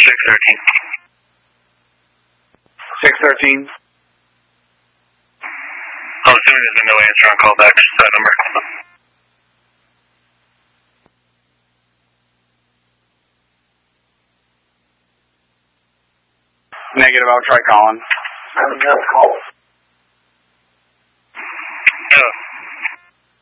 613. 613. I'm assuming there's been no answer on callbacks to that number. Negative, I'll try calling. I haven't got a call.